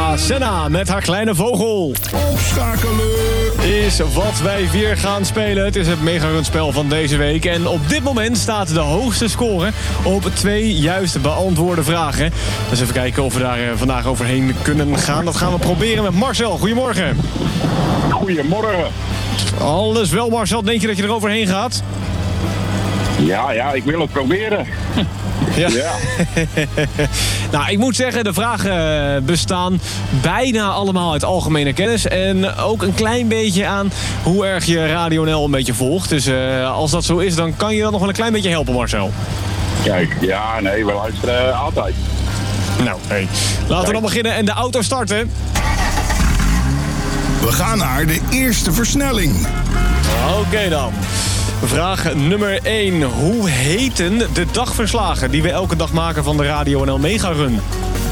Ja, Senna met haar kleine vogel. Opschakelen. Is wat wij weer gaan spelen. Het is het mega-runspel van deze week. En op dit moment staat de hoogste score op 2 juist beantwoorde vragen. Dus even kijken of we daar vandaag overheen kunnen gaan. Dat gaan we proberen met Marcel. Goedemorgen. Goedemorgen. Alles wel, Marcel. Denk je dat je er overheen gaat? Ja, ik wil het proberen. Ja. Ja. Nou, ik moet zeggen, de vragen bestaan bijna allemaal uit algemene kennis. En ook een klein beetje aan hoe erg je Radio NL een beetje volgt. Dus als dat zo is, dan kan je dat nog wel een klein beetje helpen, Marcel. Kijk, ja, nee, we luisteren altijd. Nou, hey. Laten we dan beginnen en de auto starten. We gaan naar de eerste versnelling. Oké dan. Vraag nummer 1. Hoe heten de dagverslagen die we elke dag maken van de Radio NL Mega Run?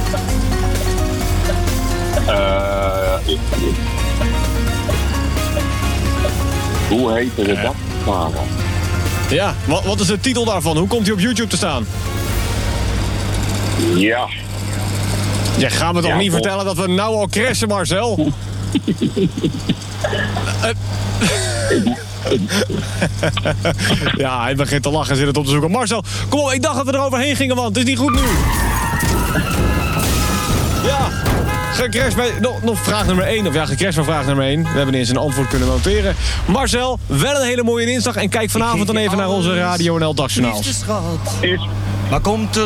Hoe heet de dagverslagen? Ja, wat is de titel daarvan? Hoe komt hij op YouTube te staan? Ja. Je gaat me toch niet vertellen dat we nou al crashen, Marcel? Ja, hij begint te lachen en zit het op te zoeken. Marcel, kom op, ik dacht dat we er overheen gingen, want het is niet goed nu. Ja, gecrashed bij... Nog vraag nummer 1, of ja, gecrashed van vraag nummer 1. We hebben eens een antwoord kunnen noteren. Marcel, wel een hele mooie dinsdag en kijk vanavond dan even naar onze Radio NL Dagjournaal. Is. Maar komt er